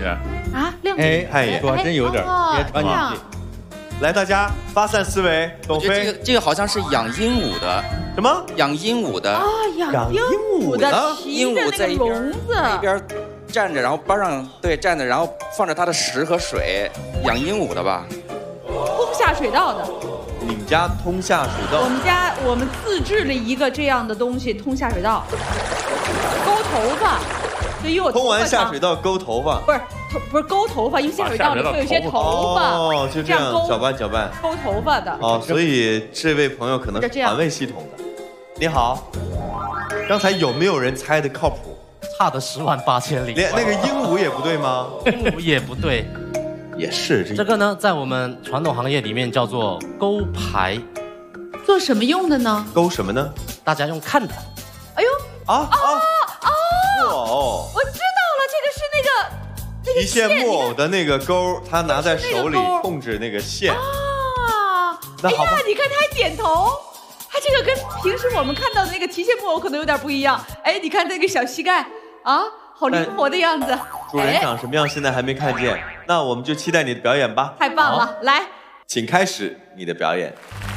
啊，亮哎， 看一眼， 果真有点别穿进去。 来，大家发散思维，董飞， 这个好像是养鹦鹉的， 什么？ 养鹦鹉的， 养鹦鹉的鹦鹉在一边笼子， 一边站着，然后边上站着，然后放着它的食和水，养鹦鹉的吧？ 通下水道的。 你们家通下水道？ 我们自制了一个这样的东西，通下水道，勾头发，对，因为我通完下水道勾头发， 不是勾头发，因为下水道里会有一些头发， 哦，就这样搅拌勾头发的。 哦，所以这位朋友可能是环卫系统的。你好，刚才有没有人猜的靠谱？ 差的10万8千里。 连那个鹦鹉也不对吗？ 鹦鹉也不对。 也是这个呢，在我们传统行业里面叫做钩牌。 做什么用的呢？ 钩什么呢？ 大家用看的。 哎呦哦， 我知道了，这个是那个提线木偶的那个钩，他拿在手里控制那个线。 啊！ 那好吧， 你看他还点头，他这个跟平时我们看到的那个提线木偶可能有点不一样。哎，你看这个小膝盖啊，好灵活的样子。 主人长什么样现在还没看见，那我们就期待你的表演吧。 太棒了，来， 请开始你的表演。